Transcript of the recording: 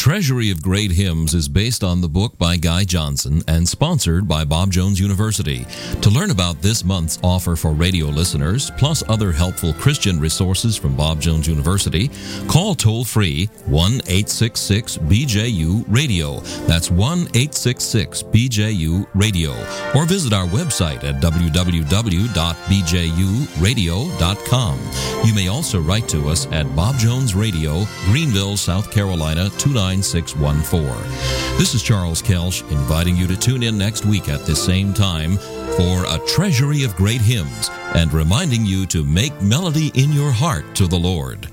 Treasury of Great Hymns is based on the book by Guy Johnson and sponsored by Bob Jones University. To learn about this month's offer for radio listeners, plus other helpful Christian resources from Bob Jones University, call toll-free 1-866-BJU-RADIO. That's 1-866-BJU-RADIO. Or visit our website at www.bjuradio.com. You may also write to us at Bob Jones Radio, Greenville, South Carolina, 29614. This is Charles Kelsch inviting you to tune in next week at the same time for A Treasury of Great Hymns and reminding you to make melody in your heart to the Lord.